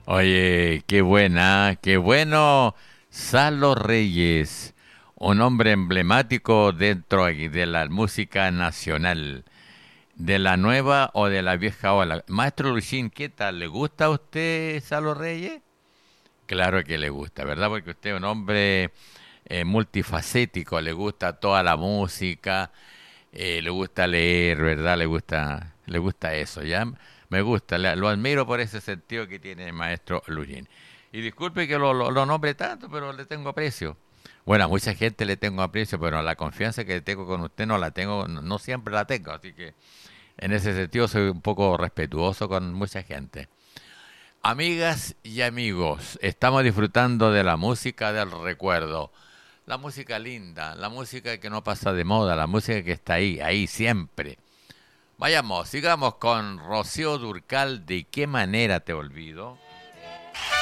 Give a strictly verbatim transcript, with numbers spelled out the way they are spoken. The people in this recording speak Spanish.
Oye, qué buena, qué bueno. Salo Reyes, un hombre emblemático dentro aquí de la música nacional, de la nueva o de la vieja ola. Maestro Luchín, ¿qué tal? ¿Le gusta a usted Salo Reyes? Claro que le gusta, ¿verdad? Porque usted es un hombre eh, multifacético, le gusta toda la música, eh, le gusta leer, ¿verdad? Le gusta, le gusta eso, ¿ya? Me gusta, le- lo admiro por ese sentido que tiene el maestro Lurín. Y disculpe que lo, lo, lo nombre tanto, pero le tengo aprecio. Bueno, a mucha gente le tengo aprecio, pero la confianza que tengo con usted no la tengo, no, no siempre la tengo, así que en ese sentido soy un poco respetuoso con mucha gente. Amigas y amigos, estamos disfrutando de la música del recuerdo. La música linda, la música que no pasa de moda, la música que está ahí, ahí siempre. Vayamos, sigamos con Rocío Durcal, ¿de qué manera te olvido?